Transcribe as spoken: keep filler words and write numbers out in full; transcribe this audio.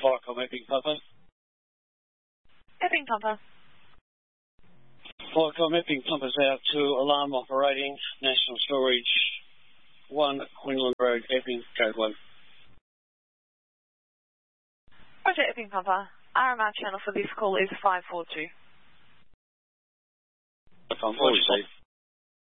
Viacom Epping Papa. Epping Papa. Viacom Epping Papa's out to alarm operating, National Storage, one Quinlan Road, Epping, code one. Roger, Epping Papa. R M R channel for this call is five four two. five four two.